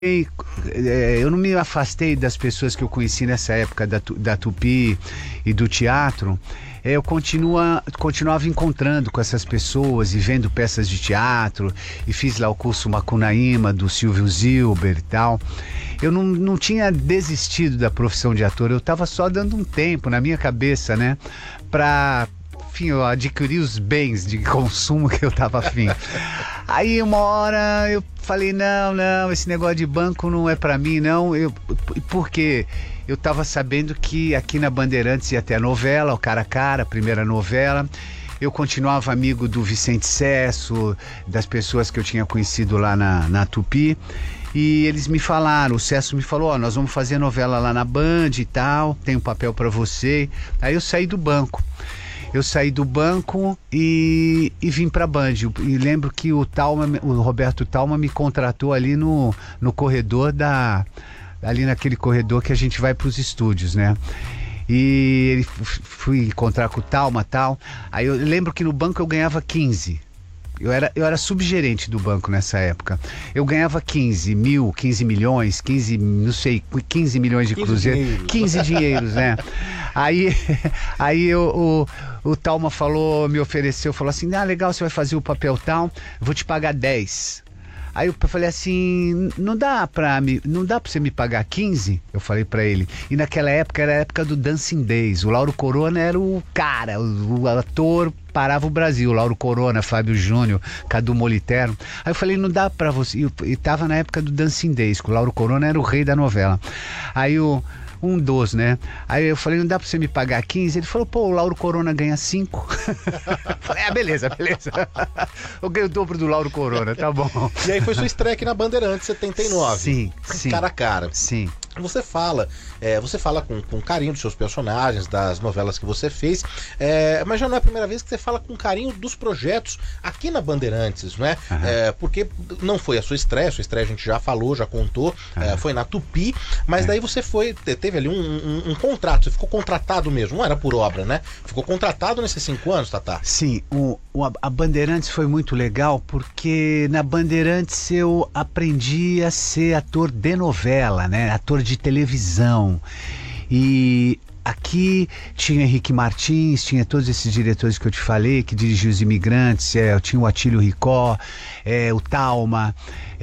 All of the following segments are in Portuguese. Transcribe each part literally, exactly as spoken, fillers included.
E, é, eu não me afastei das pessoas que eu conheci nessa época da, da Tupi e do teatro. É, eu continua, continuava encontrando com essas pessoas e vendo peças de teatro, e fiz lá o curso Macunaíma do Silvio Zilber e tal. Eu não, não tinha desistido da profissão de ator, eu estava só dando um tempo na minha cabeça, né, para, enfim, eu adquirir os bens de consumo que eu estava afim. Aí uma hora eu falei, não, não, esse negócio de banco não é pra mim, não. Eu, porque eu tava sabendo que aqui na Bandeirantes ia ter a novela, o Cara a Cara, a primeira novela. Eu continuava amigo do Vicente Cesso, das pessoas que eu tinha conhecido lá na, na Tupi. E eles me falaram, o Cesso me falou, ó, nós vamos fazer novela lá na Band e tal, tem um papel pra você. Aí eu saí do banco. Eu saí do banco e, e vim pra Band. E lembro que o Talma, o Roberto Talma me contratou ali no, no corredor da... ali naquele corredor que a gente vai pros estúdios, né? E ele fui encontrar com o Talma e tal. Aí eu lembro que no banco eu ganhava quinze. Eu era, eu era subgerente do banco nessa época. Eu ganhava quinze mil, quinze milhões, quinze, não sei, quinze milhões de cruzeiros. quinze dinheiros, né? Aí, aí eu, o, o Talma falou, me ofereceu, falou assim, ah, legal, você vai fazer o papel tal, vou te pagar dez. Aí eu falei assim, não dá pra, me, não dá pra você me pagar quinze? Eu falei pra ele. E naquela época era a época do Dancing Days. O Lauro Corona era o cara, o, o ator parava o Brasil. Lauro Corona, Fábio Júnior, Cadu Moliterno. Aí eu falei, não dá pra você... E, e tava na época do Dancing Days, que o Lauro Corona era o rei da novela. Aí o... Um dos, né? Aí eu falei, não dá pra você me pagar quinze? Ele falou, pô, o Lauro Corona ganha cinco. Falei, ah, beleza, beleza. Eu ganho o dobro do Lauro Corona, tá bom. E aí foi sua estreia aqui na Bandeirantes, setenta e nove. Sim, sim. Cara a cara. Sim. Você fala, é, você fala com, com carinho dos seus personagens, das novelas que você fez, é, mas já não é a primeira vez que você fala com carinho dos projetos aqui na Bandeirantes, né? Uhum. É, porque não foi a sua estreia, a sua estreia a gente já falou, já contou, uhum. é, foi na Tupi, mas é. daí você foi, teve ali um, um, um contrato, você ficou contratado mesmo, não era por obra, né? Ficou contratado nesses cinco anos, Tatá? Sim, o, o, a Bandeirantes foi muito legal, porque na Bandeirantes eu aprendi a ser ator de novela, né? Ator de televisão. E aqui tinha Henrique Martins, tinha todos esses diretores que eu te falei, que dirigiam Os Imigrantes, é, tinha o Atílio Ricó, é, o Talma,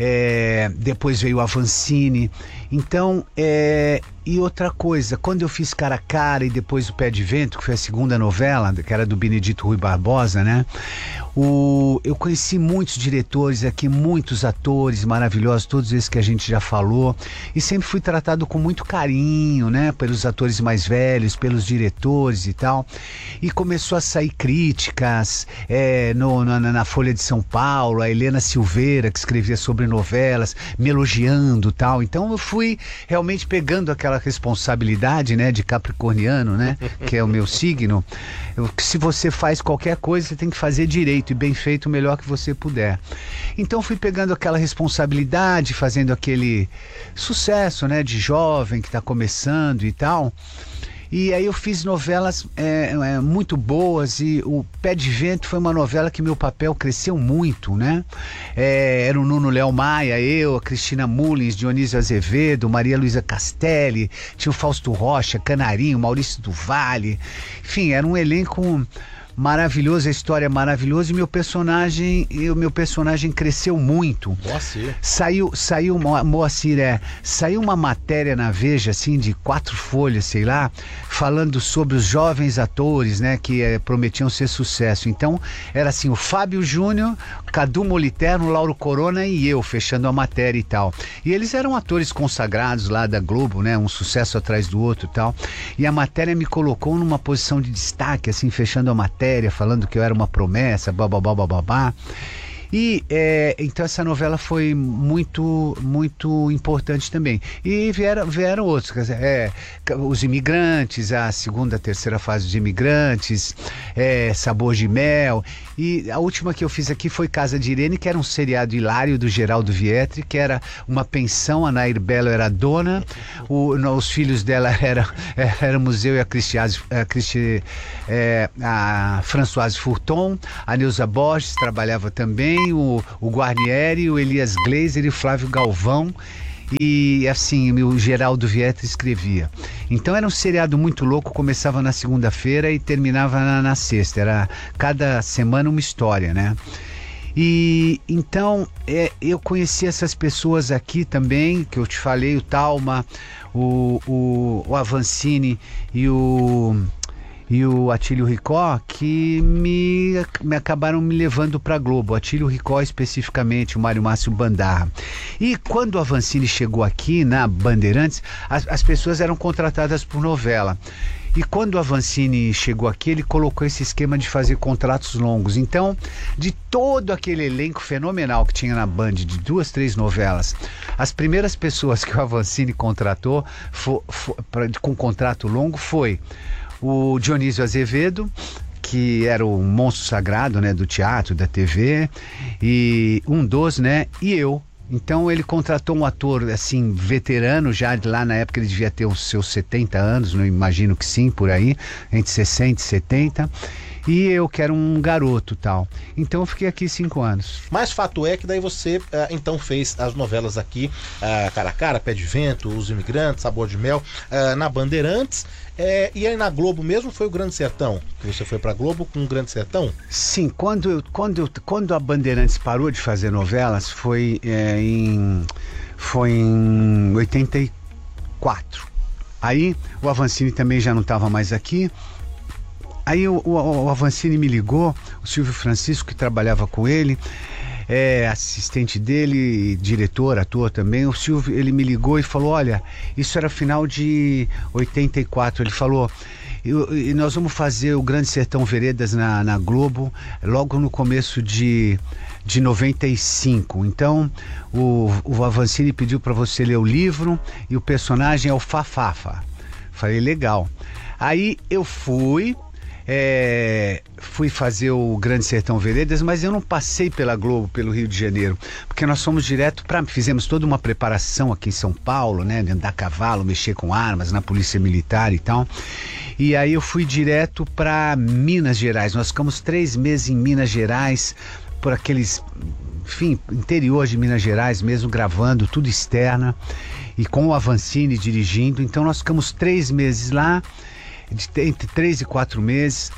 é, depois veio o Avancini. Então, é, e outra coisa, quando eu fiz Cara a Cara e depois o Pé de Vento, que foi a segunda novela, que era do Benedito Rui Barbosa, né? O, eu conheci muitos diretores aqui, muitos atores maravilhosos, todos esses que a gente já falou, e sempre fui tratado com muito carinho, né? Pelos atores mais velhos, pelos diretores e tal. E começou a sair críticas é, no, na, na Folha de São Paulo, a Helena Silveira, que escrevia sobre novelas, me elogiando e tal. Então eu fui realmente pegando aquela responsabilidade, né, de capricorniano, né, que é o meu signo. Eu, se você faz qualquer coisa, você tem que fazer direito e bem feito o melhor que você puder. Então fui pegando aquela responsabilidade, fazendo aquele sucesso, né, de jovem que está começando e tal. E aí eu fiz novelas é, é, muito boas, e o Pé de Vento foi uma novela que meu papel cresceu muito, né? É, era o Nuno Léo Maia, eu, a Cristina Mullins, Dionísio Azevedo, Maria Luísa Castelli, tinha o Fausto Rocha, Canarinho, Maurício do Vale. Enfim, era um elenco maravilhoso, a história é maravilhosa, e meu personagem, e o meu personagem cresceu muito. Moacir. Saiu, saiu, Moacir, é, saiu uma matéria na Veja, assim, de quatro folhas, sei lá, falando sobre os jovens atores, né, que é, prometiam ser sucesso. Então, era assim, o Fábio Júnior, Cadu Moliterno, Lauro Corona e eu, fechando a matéria e tal. E eles eram atores consagrados lá da Globo, né, um sucesso atrás do outro e tal. E a matéria me colocou numa posição de destaque, assim, fechando a matéria, falando que eu era uma promessa, bababá, bababá. E é, então essa novela foi muito, muito importante também. E vieram, vieram outros, quer dizer, é, Os Imigrantes, a segunda, a terceira fase dos Imigrantes, é, Sabor de Mel. E a última que eu fiz aqui foi Casa de Irene, que era um seriado hilário do Geraldo Vietri, que era uma pensão, a Nair Belo era a dona, o, no, os filhos dela eram era, éramos eu e a Cristiase, a, Cristi, é, a Françoise Furton, a Neuza Borges trabalhava também, o, o Guarnieri, o Elias Glazer e o Flávio Galvão. e assim, o Geraldo Vietra escrevia. Então era um seriado muito louco, começava na segunda-feira e terminava na, na sexta, era cada semana uma história, né? E então é, eu conheci essas pessoas aqui também, que eu te falei, o Talma, o, o, o Avancini e o... e o Atílio Ricó, que me, me acabaram me levando para Globo. O Atílio Ricó especificamente, o Mário Márcio Bandarra. E quando o Avancini chegou aqui na Bandeirantes, as, as pessoas eram contratadas por novela. E quando o Avancini chegou aqui, ele colocou esse esquema de fazer contratos longos. Então, de todo aquele elenco fenomenal que tinha na Band, de duas, três novelas, as primeiras pessoas que o Avancini contratou for, for, pra, com contrato longo foi o Dionísio Azevedo, que era o monstro sagrado, né, do teatro, da T V, e um dos, né, e eu. Então ele contratou um ator, assim, veterano, já lá na época ele devia ter os seus setenta anos, não imagino que sim, por aí, entre sessenta e setenta, e eu que era um garoto tal. Então eu fiquei aqui cinco anos. Mas fato é que daí você, uh, então, fez as novelas aqui, uh, Cara a Cara, Pé de Vento, Os Imigrantes, Sabor de Mel, uh, na Bandeirantes. É, e aí na Globo mesmo foi o Grande Sertão? Que você foi pra Globo com o Grande Sertão? Sim, quando, eu, quando, eu, quando a Bandeirantes parou de fazer novelas foi, é, em, foi em oitenta e quatro. Aí o Avancini também já não estava mais aqui. Aí o, o, o Avancini me ligou, o Silvio Francisco, que trabalhava com ele, é assistente dele, diretor, ator também. O Silvio, ele me ligou e falou: olha, isso era final de oitenta e quatro. Ele falou: e nós vamos fazer o Grande Sertão Veredas na, na Globo logo no começo de, de noventa e cinco. Então o, o Avancini pediu para você ler o livro e o personagem é o Fafafa. Falei: legal. Aí eu fui. É, fui fazer o Grande Sertão Veredas, mas eu não passei pela Globo, pelo Rio de Janeiro, porque nós fomos direto para, fizemos toda uma preparação aqui em São Paulo, né, andar a cavalo, mexer com armas na Polícia Militar e tal. E aí eu fui direto para Minas Gerais. Nós ficamos três meses em Minas Gerais, por aqueles, enfim, interior de Minas Gerais mesmo, gravando tudo externa e com o Avancini dirigindo. Então nós ficamos três meses lá, entre três e quatro meses,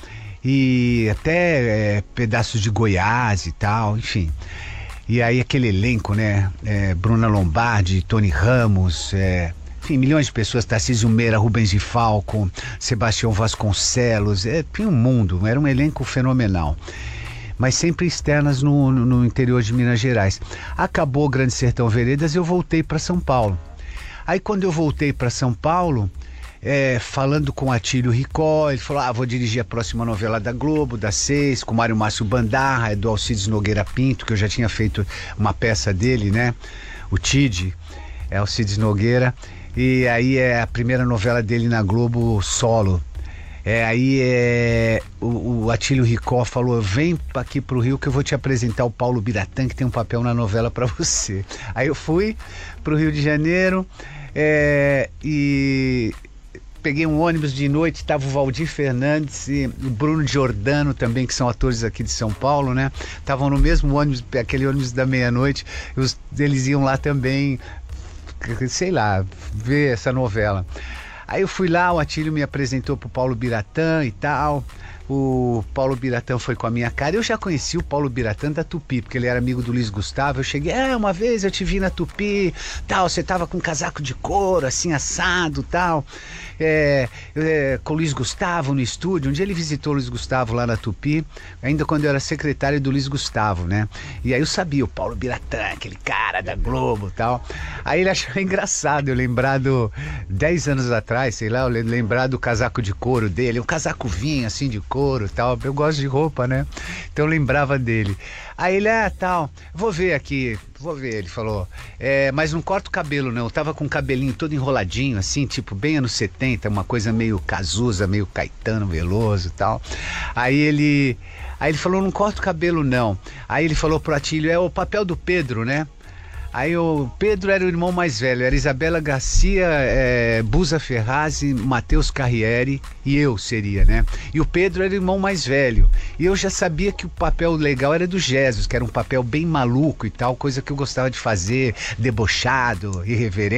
e até é, pedaços de Goiás e tal, enfim. E aí aquele elenco, né? É, Bruna Lombardi, Tony Ramos, é, enfim, milhões de pessoas, Tarcísio Meira, Rubens de Falco, Sebastião Vasconcelos, é, tinha um mundo, era um elenco fenomenal. Mas sempre externas no, no, no interior de Minas Gerais. Acabou o Grande Sertão Veredas e eu voltei para São Paulo. Aí quando eu voltei para São Paulo, É, falando com Atílio Ricó, ele falou: ah, vou dirigir a próxima novela da Globo, das seis, com Mário Márcio Bandarra, é do Alcides Nogueira Pinto, que eu já tinha feito uma peça dele, né? O Tide, é Alcides Nogueira, e aí é a primeira novela dele na Globo solo. É, aí é, o, o Atílio Ricó falou: vem aqui pro Rio que eu vou te apresentar o Paulo Biratã, que tem um papel na novela pra você. Aí eu fui pro Rio de Janeiro, é, e peguei um ônibus de noite, estava o Valdir Fernandes e o Bruno Giordano também, que são atores aqui de São Paulo, né? Estavam no mesmo ônibus, aquele ônibus da meia-noite, os, eles iam lá também, sei lá, ver essa novela. Aí eu fui lá, o Atílio me apresentou pro Paulo Biratã e tal. O Paulo Biratã foi com a minha cara. Eu já conheci o Paulo Biratã da Tupi, porque ele era amigo do Luiz Gustavo. Eu cheguei: é, uma vez eu te vi na Tupi, tal, você tava com um casaco de couro, assim, assado, tal. É, é, com o Luiz Gustavo no estúdio. Um dia ele visitou o Luiz Gustavo lá na Tupi, ainda quando eu era secretário do Luiz Gustavo, né? E aí eu sabia, o Paulo Biratã, aquele cara da Globo e tal. Aí ele achou engraçado eu lembrar do, dez anos atrás, sei lá, eu lembrar do casaco de couro dele, um casaco vinho, assim, de couro e tal. Eu gosto de roupa, né? Então eu lembrava dele. Aí ele: ah, tal, vou ver aqui, vou ver, ele falou, é, mas não corta o cabelo não, eu tava com o cabelinho todo enroladinho, assim, tipo, bem anos setenta, uma coisa meio Cazuza, meio Caetano Veloso e tal. Aí ele, aí ele falou: não corta o cabelo não. Aí ele falou pro Atílio: é o papel do Pedro, né? Aí o Pedro era o irmão mais velho, era Isabela Garcia, é, Busa Ferrazzi, Matheus Carriere e eu seria, né? E o Pedro era o irmão mais velho. E eu já sabia que o papel legal era do Jesus, que era um papel bem maluco e tal, coisa que eu gostava de fazer, debochado, irreverente.